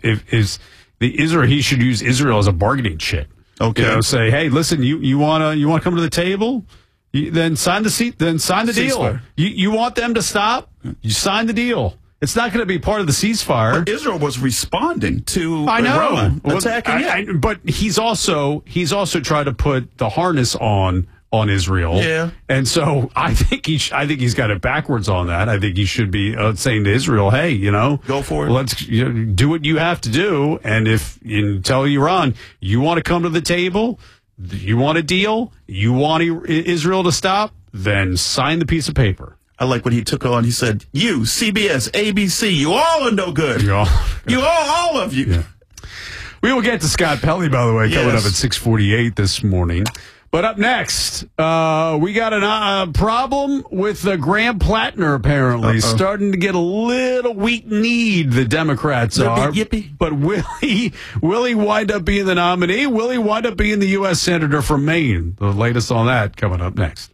he should use Israel as a bargaining chip. Okay, say, hey, listen, you wanna come to the table? Then sign the deal. You want them to stop? You sign the deal. It's not going to be part of the ceasefire. But Israel was responding to Iran attacking but he's also tried to put the harness on Israel. Yeah. And so I think he's got it backwards on that. I think he should be saying to Israel, hey, go for it. Let's do what you have to do. And if you tell Iran, you want to come to the table, you want a deal, you want Israel to stop, then sign the piece of paper. I like when he took on, he said, you, CBS, ABC, you all are no good. All of you. Yeah. We will get to Scott Pelley, by the way, coming up at 6:48 this morning. But up next, we got a problem with Graham Plattner, apparently. Starting to get a little weak-kneed, the Democrats are. Yippee. But will he wind up being the nominee? Will he wind up being the U.S. Senator from Maine? The latest on that coming up next.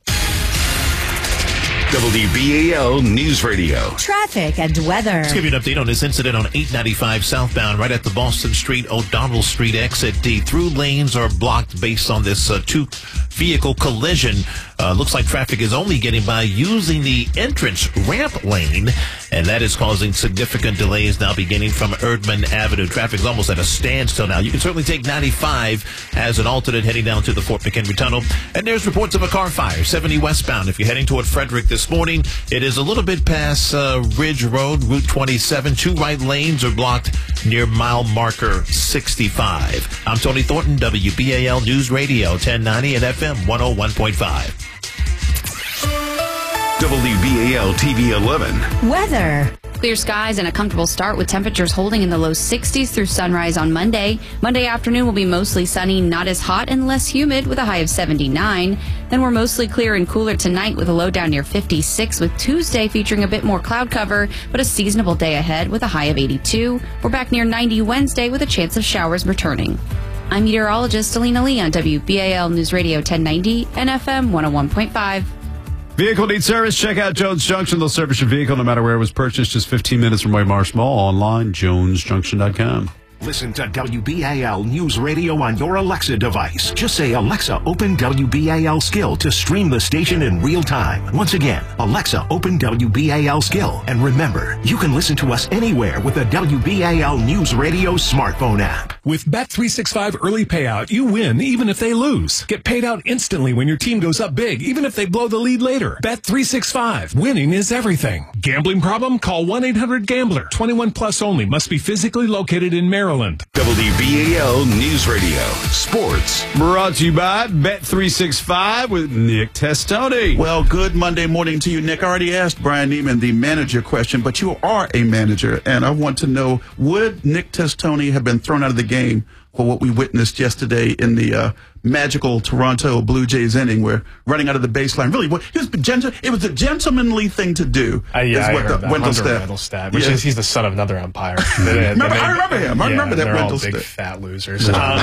WBAL News Radio. Traffic and weather. Let's give you an update on this incident on 895 southbound right at the Boston Street, O'Donnell Street exit. The through lanes are blocked based on this two-vehicle collision. Looks like traffic is only getting by using the entrance ramp lane, and that is causing significant delays now beginning from Erdman Avenue. Traffic is almost at a standstill now. You can certainly take 95 as an alternate heading down to the Fort McHenry Tunnel. And there's reports of a car fire, 70 westbound. If you're heading toward Frederick this morning, it is a little bit past Ridge Road, Route 27. Two right lanes are blocked near mile marker 65. I'm Tony Thornton, WBAL News Radio, 1090 and FM 101.5. WBAL TV 11. Weather. Clear skies and a comfortable start with temperatures holding in the low 60s through sunrise on Monday. Monday afternoon will be mostly sunny, not as hot and less humid with a high of 79. Then we're mostly clear and cooler tonight with a low down near 56, with Tuesday featuring a bit more cloud cover, but a seasonable day ahead with a high of 82. We're back near 90 Wednesday with a chance of showers returning. I'm meteorologist Alina Lee on WBAL News Radio 1090 and FM 101.5. Vehicle needs service? Check out Jones Junction. They'll service your vehicle no matter where it was purchased. Just 15 minutes from Waymarsh Mall. Online, jonesjunction.com. Listen to WBAL News Radio on your Alexa device. Just say, Alexa, open WBAL Skill to stream the station in real time. Once again, Alexa, open WBAL Skill. And remember, you can listen to us anywhere with the WBAL News Radio smartphone app. With Bet365 early payout, you win even if they lose. Get paid out instantly when your team goes up big, even if they blow the lead later. Bet365. Winning is everything. Gambling problem? Call 1-800-GAMBLER. 21 plus only. Must be physically located in Maryland. WBAL News Radio. Sports. Brought to you by Bet365 with Nick Testoni. Well, good Monday morning to you, Nick. I already asked Brian Neiman the manager question, but you are a manager, and I want to know, would Nick Testoni have been thrown out of the game for what we witnessed yesterday in the magical Toronto Blue Jays inning, where running out of the baseline, really, it was a gentlemanly thing to do. I heard that. Wendelstedt, which is he's the son of another umpire. I remember him. I remember that Wendelstedt. Wendelstedt. They're all big fat losers.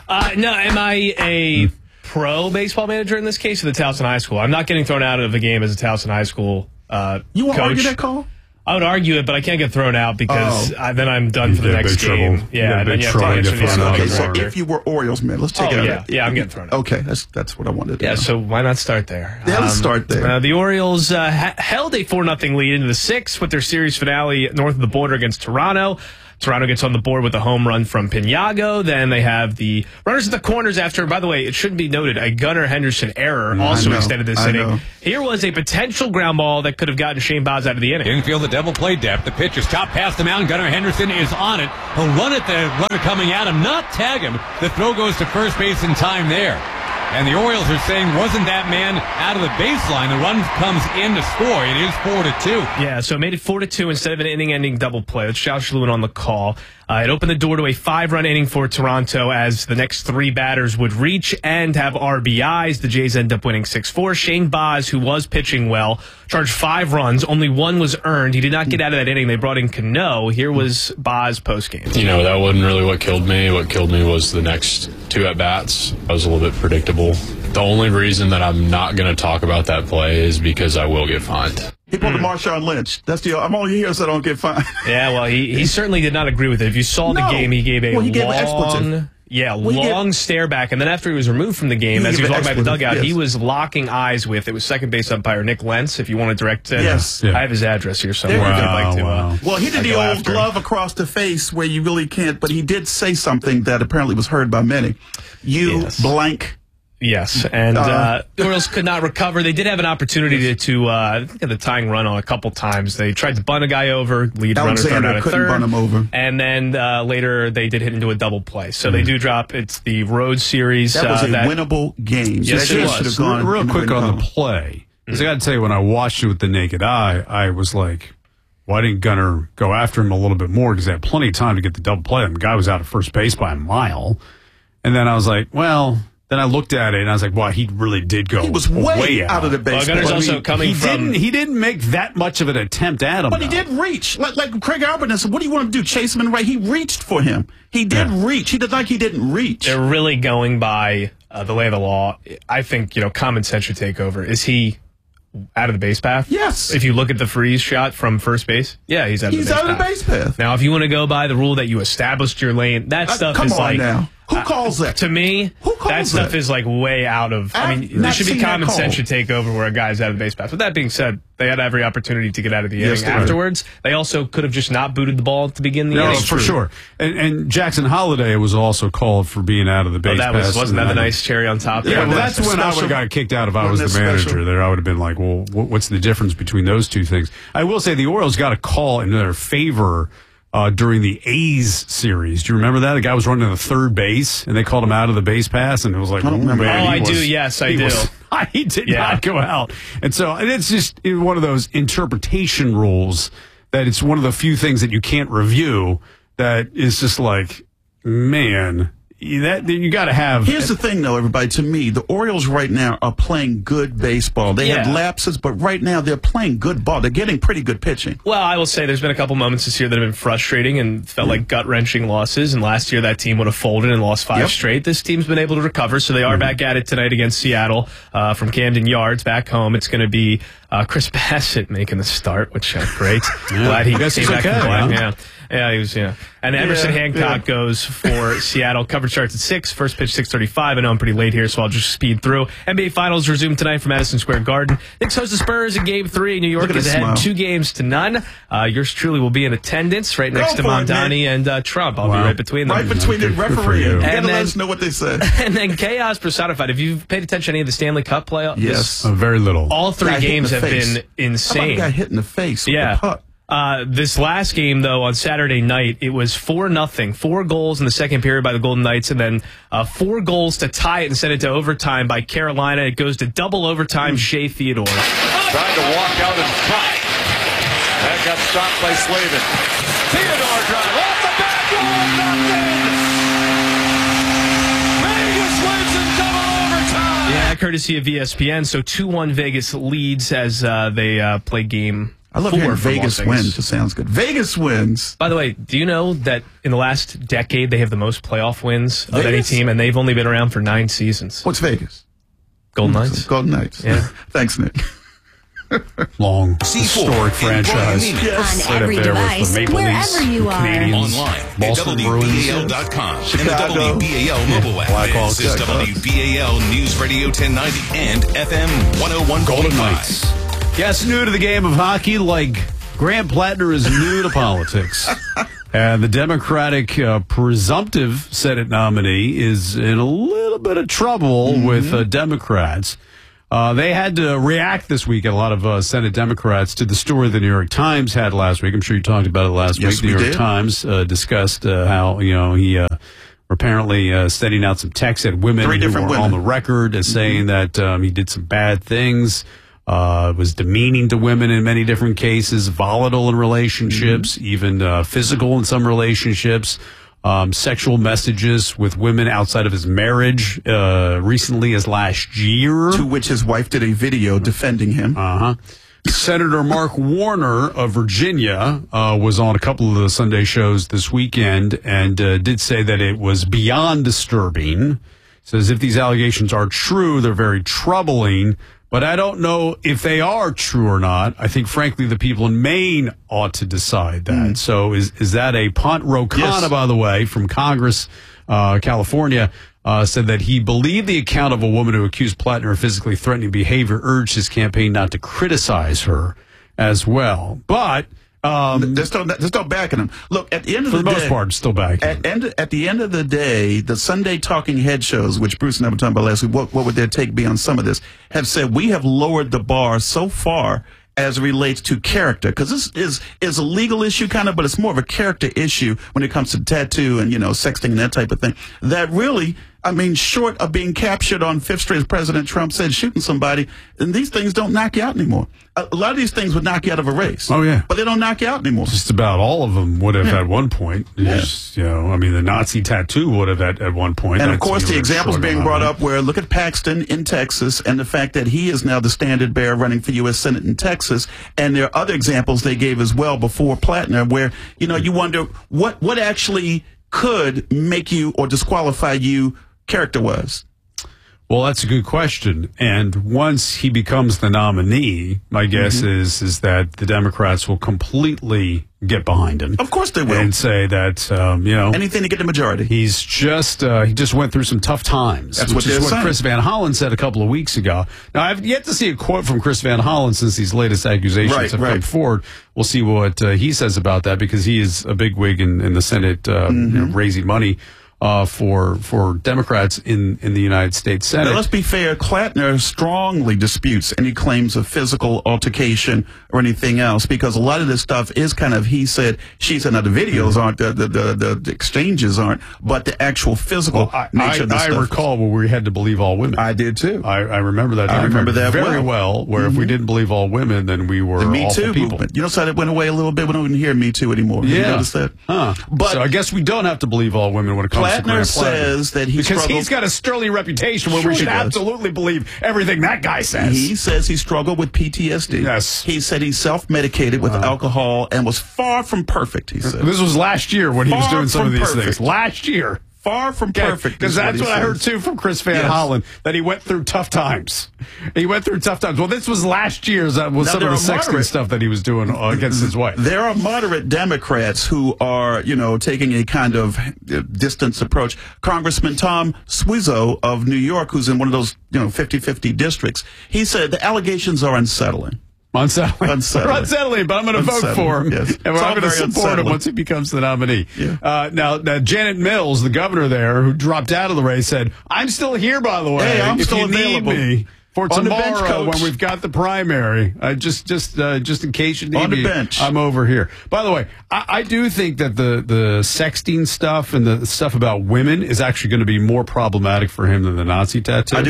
No, am I a pro baseball manager in this case, or the Towson High School? I'm not getting thrown out of a game as a Towson High School You want to coach. argue that call? I would argue it, but I can't get thrown out because then I'm done for the next game. Trouble. Yeah, and then you have to answer the Okay, so if you were Orioles man, let's take it out. Yeah, I'm getting thrown out. Okay, that's what I wanted to know. Yeah, so why not start there? Yeah, let's start there. The Orioles held a 4-0 lead into the sixth with their series finale north of the border against Toronto. Toronto gets on the board with a home run from Pinago. Then they have the runners at the corners after, by the way, it should be noted, a Gunnar Henderson error also extended this inning. Here was a potential ground ball that could have gotten Shane Baz out of the inning. Infield, the double play depth. The pitch is chopped past the mound. Gunnar Henderson is on it. He'll run at the runner coming at him, not tag him. The throw goes to first base in time there. And the Orioles are saying, wasn't that man out of the baseline? The run comes in to score. It is 4-2. Yeah, so it made it 4-2 instead of an inning-ending double play. That's Josh Lewin on the call. It opened the door to a 5-run inning for Toronto as the next three batters would reach and have RBIs. The Jays end up winning 6-4. Shane Baz, who was pitching well, charged 5 runs. Only 1 was earned. He did not get out of that inning. They brought in Cano. Here was Baz postgame. You know, that wasn't really what killed me. What killed me was the next 2 at-bats. That was a little bit predictable. The only reason that I'm not going to talk about that play is because I will get fined. He pulled a Marshawn Lynch. I'm only here so I don't get fined. Yeah, well, he certainly did not agree with it. If you saw the game, he gave long stare back. And then after he was removed from the game, as he was walking back to the dugout, he was locking eyes with, it was second base umpire Nick Lentz, if you want to direct it. Yes. I have his address here somewhere. Well, he did the old glove across the face where you really can't, but he did say something that apparently was heard by many. Blank. Yes, and the Orioles could not recover. They did have an opportunity to get the tying run on a couple times. They tried to bunt a guy over, lead runner third out of third. Bunt him over. And then later they did hit into a double play. So they do drop. It's the road series. That was a winnable game. Yes, it was. Real quick on the play. Because I got to tell you, when I watched it with the naked eye, I was like, why didn't Gunnar go after him a little bit more? Because they had plenty of time to get the double play. The guy was out of first base by a mile. And then I was like, well... Then I looked at it and I was like, wow, he really did go. He was way out of the base. Gunnar's also coming from... He didn't make that much of an attempt at him. But he did reach. Like Craig Albert said, what do you want to do? Chase him in the right? He reached for him. He did reach. He did like he didn't reach. They're really going by the lay of the law. I think, common sense should take over. Is he out of the base path? Yes. If you look at the freeze shot from first base, yeah, he's out of the base path. Now, if you want to go by the rule that you established your lane, that stuff is like... now. Who calls that? To me, that stuff is like way out of... there should be common sense should take over where a guy's out of the base path. With that being said, they had every opportunity to get out of the inning afterwards. They also could have just not booted the ball to begin the inning. For sure. And Jackson Holiday was also called for being out of the base path. Wasn't that the nice cherry on top? Yeah, that's when I would have got kicked out if I was the manager there. I would have been like, well, what's the difference between those two things? I will say the Orioles got a call in their favor during the A's series. Do you remember that? The guy was running to third base, and they called him out of the base pass, and it was like, I don't remember. I do. Yes, I do. He did not go out. And so it's just one of those interpretation rules that it's one of the few things that you can't review that is just like, man... you got to have... Here's the thing, though, everybody. To me, the Orioles right now are playing good baseball. They had lapses, but right now they're playing good ball. They're getting pretty good pitching. Well, I will say there's been a couple moments this year that have been frustrating and felt like gut-wrenching losses, and last year that team would have folded and lost 5 straight. This team's been able to recover, so they are back at it tonight against Seattle from Camden Yards back home. It's going to be Chris Bassett making the start, which great. Glad he came back from black. Yeah, he was, And Emerson Hancock goes for Seattle. Coverage starts at 6. First pitch, 6:35. I know I'm pretty late here, so I'll just speed through. NBA Finals resume tonight from Madison Square Garden. Knicks host the Spurs in Game 3. New York is ahead 2-0. Yours truly will be in attendance right next to Mamdani and Trump. I'll be right between them. Right between the referee and then, let us know what they said. And then chaos personified. Have you paid attention to any of the Stanley Cup playoffs? Yes. Very little. All 3 games have been insane. How about got hit in the face with the puck? This last game, though, on Saturday night, it was 4-0. 4 goals in the second period by the Golden Knights, and then 4 goals to tie it and send it to overtime by Carolina. It goes to double overtime. Shea Theodore tried to walk out and cut. That got stopped by Slavin. Theodore drive off the back wall, nothing. Vegas wins in double overtime. Yeah, courtesy of ESPN. So 2-1 Vegas leads as they play game I love hearing Vegas wins. It sounds good. Vegas wins. By the way, do you know that in the last decade they have the most playoff wins of any team, and they've only been around for 9 seasons? What's Vegas? Golden Knights. Golden Knights. Yeah. Thanks, Nick. Long, historic franchise. Yes. On Right every up there device, with the Maple wherever Leafs, you the are. Canadians, Online at Boston Bruins, WBAL.com and the Chicago. WBAL mobile app. Blackhawks. This is WBAL News Radio 1090 and FM 101.5. Golden Knights. Yes, new to the game of hockey, like Graham Plattner is new to politics. And the Democratic presumptive Senate nominee is in a little bit of trouble with Democrats. They had to react this week, a lot of Senate Democrats, to the story the New York Times had last week. I'm sure you talked about it last week. The New York Times discussed how, he apparently sending out some texts at women who were on the record as saying that he did some bad things. Was demeaning to women in many different cases, volatile in relationships, even physical in some relationships, sexual messages with women outside of his marriage, recently as last year. To which his wife did a video defending him. Senator Mark Warner of Virginia was on a couple of the Sunday shows this weekend and did say that it was beyond disturbing. Says if these allegations are true, they're very troubling. But I don't know if they are true or not. I think, frankly, the people in Maine ought to decide that. So is that a punt? Ro Khanna, by the way, from Congress, California, said that he believed the account of a woman who accused Plattner of physically threatening behavior, urged his campaign not to criticize her as well. But they're still backing him. Look, at the end of the day, for the most part, still backing him. At the end of the day, the Sunday talking head shows, which Bruce and I were talking about last week, what would their take be on some of this, have said we have lowered the bar so far as it relates to character, because this is a legal issue kind of, but it's more of a character issue when it comes to tattoo and, sexting and that type of thing. That really, short of being captured on Fifth Street, as President Trump said, shooting somebody, and these things don't knock you out anymore. A lot of these things would knock you out of a race. Oh, yeah. But they don't knock you out anymore. Just about all of them would have at one point. Just, the Nazi tattoo would have at one point. And, of course, the examples being brought up where, look at Paxton in Texas and the fact that he is now the standard bearer running for U.S. Senate in Texas. And there are other examples they gave as well before Plattner where, you wonder what actually could make you or disqualify you character-wise. Well, that's a good question. And once he becomes the nominee, my guess is that the Democrats will completely get behind him. Of course they will. And say that, anything to get the majority. He just went through some tough times. That's which is what Chris Van Hollen said a couple of weeks ago. Now, I've yet to see a quote from Chris Van Hollen since these latest accusations have come forward. We'll see what he says about that, because he is a bigwig in the Senate, raising money for Democrats in the United States Senate. Now, let's be fair. Plattner strongly disputes any claims of physical altercation or anything else, because a lot of this stuff is kind of he said, she said. Now, the videos aren't, the exchanges aren't, but the actual physical nature of the stuff. I recall where we had to believe all women. I did too. I remember that. I remember that very well. Where if we didn't believe all women, then we were the Me awful Too people. movement. So that went away a little bit. We don't even hear Me Too anymore. Yeah. You notice that? But so I guess we don't have to believe all women when it comes to Graham Plattner. Says that because he's got a sterling reputation where we should absolutely believe everything that guy says. He says he struggled with PTSD. Yes. He said he self-medicated with alcohol and was far from perfect, he said. This was last year when he was doing some of these things. Last year. Far from perfect. Because that's what I heard, too, from Chris Van Hollen, that he went through tough times. He went through tough times. Well, this was last year's, some of the sexting stuff that he was doing against his wife. There are moderate Democrats who are, taking a kind of distance approach. Congressman Tom Suozzo of New York, who's in one of those, 50-50 districts, he said the allegations are unsettling. Unsettling, but I'm going to vote for him. Yes. And I'm going to support him once he becomes the nominee. Yeah. Now, Janet Mills, the governor there, who dropped out of the race, said, I'm still here, by the way. Hey, I'm still available. Need me for on tomorrow when we've got the primary. Just in case you need on the me, bench. I'm over here. By the way, I do think that the sexting stuff and the stuff about women is actually going to be more problematic for him than the Nazi tattoo. I do too.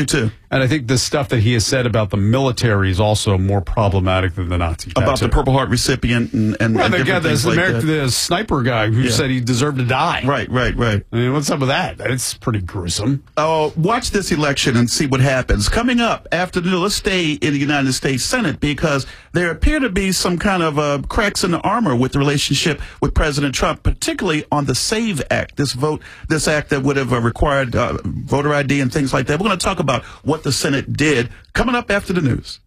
And I think the stuff that he has said about the military is also more problematic than the Nazi tattoo. About the Purple Heart recipient and well, the guy, like the sniper guy who said he deserved to die. Right. I mean, what's up with that? It's pretty gruesome. Oh, watch this election and see what happens. Coming up after the let's stay in the United States Senate because there appear to be some kind of cracks in the armor with the relationship with President Trump, particularly on the SAVE Act, this act that would have required voter ID and things like that. We're going to talk about what the Senate did coming up after the news.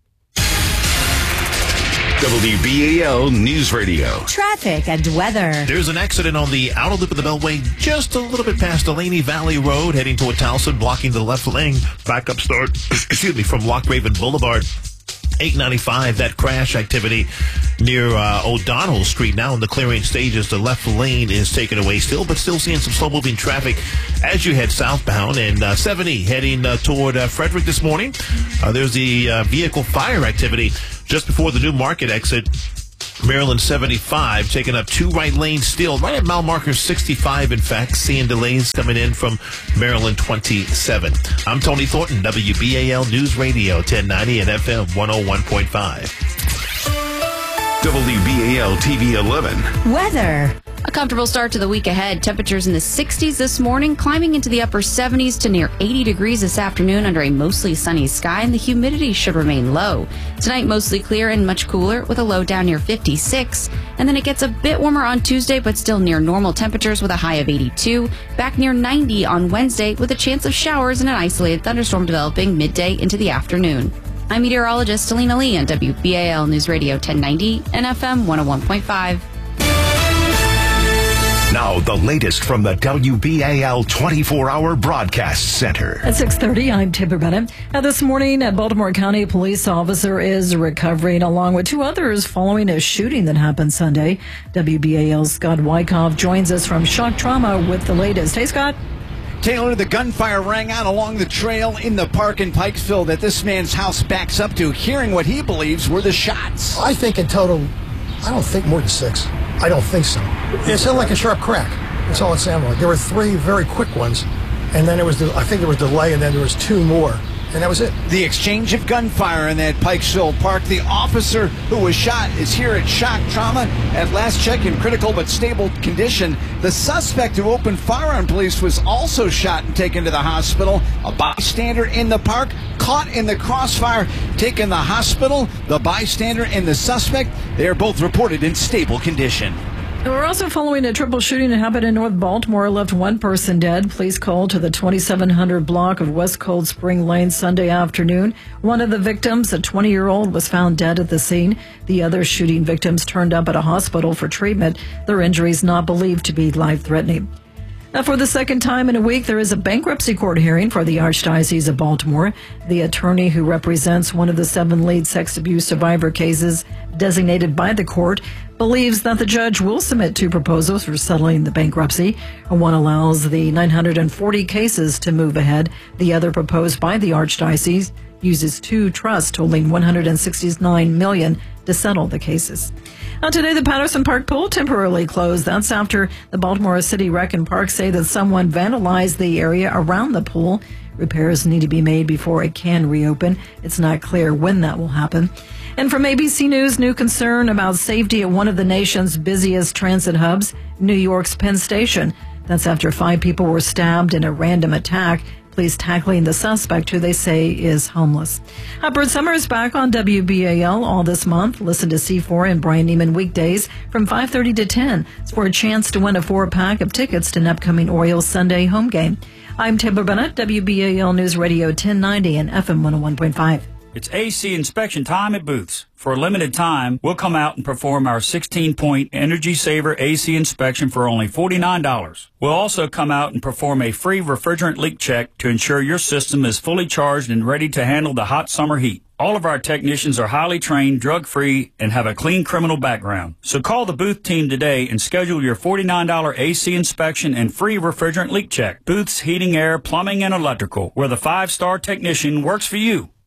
WBAL News Radio. Traffic and weather. There's an accident on the outer loop of the Beltway just a little bit past Delaney Valley Road heading toward Towson, blocking the left lane. Backup start, from Loch Raven Boulevard. 895, that crash activity near O'Donnell Street now in the clearing stages. The left lane is taken away still, but still seeing some slow-moving traffic as you head southbound. And 70 heading toward Frederick this morning. There's the vehicle fire activity just before the New Market exit. Maryland 75 taking up 2 right lanes still, right at mile marker 65, in fact, seeing delays coming in from Maryland 27. I'm Tony Thornton, WBAL News Radio 1090 and FM 101.5. WBAL TV 11. Weather. A comfortable start to the week ahead. Temperatures in the 60s this morning, climbing into the upper 70s to near 80 degrees this afternoon under a mostly sunny sky, and the humidity should remain low. Tonight, mostly clear and much cooler with a low down near 56. And then it gets a bit warmer on Tuesday, but still near normal temperatures with a high of 82. Back near 90 on Wednesday with a chance of showers and an isolated thunderstorm developing midday into the afternoon. I'm meteorologist Alina Lee on WBAL News Radio 1090 and FM 101.5. Now, the latest from the WBAL 24-hour broadcast center. At 6:30, I'm Tipper Bennett. This morning, a Baltimore County police officer is recovering along with 2 others following a shooting that happened Sunday. WBAL's Scott Wyckoff joins us from Shock Trauma with the latest. Hey, Scott. Taylor, the gunfire rang out along the trail in the park in Pikesville that this man's house backs up to, hearing what he believes were the shots. I think in total, I don't think more than 6. I don't think so. It sounded like a sharp crack. That's all it sounded like. There were 3 very quick ones, and then I think there was delay, and then there was 2 more. And that was it. The exchange of gunfire in that Pikesville park. The officer who was shot is here at Shock Trauma. At last check, in critical but stable condition. The suspect who opened fire on police was also shot and taken to the hospital. A bystander in the park caught in the crossfire, taken to the hospital. The bystander and the suspect, they are both reported in stable condition. We're also following a triple shooting that happened in North Baltimore. Left 1 person dead. Police called to the 2700 block of West Cold Spring Lane Sunday afternoon. One of the victims, a 20-year-old, was found dead at the scene. The other shooting victims turned up at a hospital for treatment. Their injuries not believed to be life-threatening. Now, for the second time in a week, there is a bankruptcy court hearing for the Archdiocese of Baltimore. The attorney who represents one of the 7 lead sex abuse survivor cases designated by the court believes that the judge will submit 2 proposals for settling the bankruptcy. One allows the 940 cases to move ahead. The other, proposed by the Archdiocese, uses 2 trusts totaling $169 million to settle the cases. Now, today, the Patterson Park pool temporarily closed. That's after the Baltimore City Rec and Park say that someone vandalized the area around the pool. Repairs need to be made before it can reopen. It's not clear when that will happen. And from ABC News, new concern about safety at one of the nation's busiest transit hubs, New York's Penn Station. That's after 5 people were stabbed in a random attack. Police tackling the suspect, who they say is homeless. Bert Summers back on WBAL all this month. Listen to C4 and Brian Neiman weekdays from 5:30 to 10. It's for a chance to win a 4-pack of tickets to an upcoming Orioles Sunday home game. I'm Tipper Bennett, WBAL News Radio 1090 and FM 101.5. It's AC inspection time at Booth's. For a limited time, we'll come out and perform our 16-point Energy Saver AC inspection for only $49. We'll also come out and perform a free refrigerant leak check to ensure your system is fully charged and ready to handle the hot summer heat. All of our technicians are highly trained, drug-free, and have a clean criminal background. So call the Booth team today and schedule your $49 AC inspection and free refrigerant leak check. Booth's Heating, Air, Plumbing, and Electrical, where the 5-star technician works for you.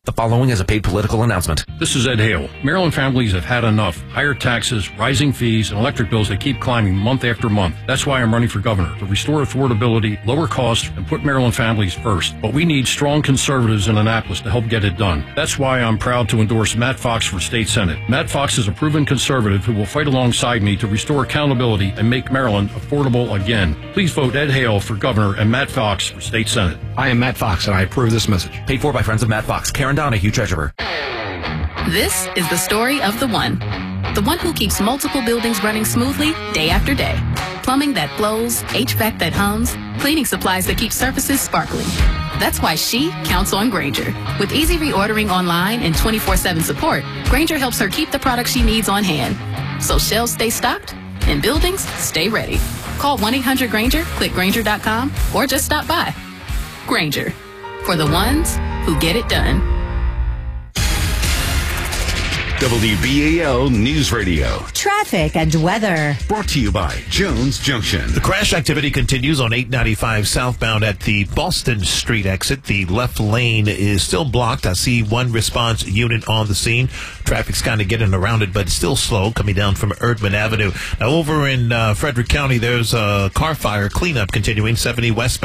The following is a paid political announcement. This is Ed Hale. Maryland families have had enough. Higher taxes, rising fees, and electric bills that keep climbing month after month. That's why I'm running for governor, to restore affordability, lower costs, and put Maryland families first. But we need strong conservatives in Annapolis to help get it done. That's why I'm proud to endorse Matt Fox for state senate. Matt Fox is a proven conservative who will fight alongside me to restore accountability and make Maryland affordable again. Please vote Ed Hale for governor and Matt Fox for state senate. I am Matt Fox, and I approve this message. Paid for by friends of Matt Fox. Karen Donahue, treasurer. This is the story of the one who keeps multiple buildings running smoothly day after day. Plumbing that flows, HVAC that hums, cleaning supplies that keep surfaces sparkling. That's why she counts on Grainger. With easy reordering online and 24/7 support, Grainger helps her keep the products she needs on hand. So shelves stay stocked and buildings stay ready. Call 1-800-GRAINGER, click Grainger.com, or just stop by. Grainger, for the ones who get it done. WBAL News Radio. Traffic and weather. Brought to you by Jones Junction. The crash activity continues on 895 southbound at the Boston Street exit. The left lane is still blocked. I see one response unit on the scene. Traffic's kind of getting around it, but still slow coming down from Erdman Avenue. Now over in Frederick County, there's a car fire cleanup continuing 70 westbound.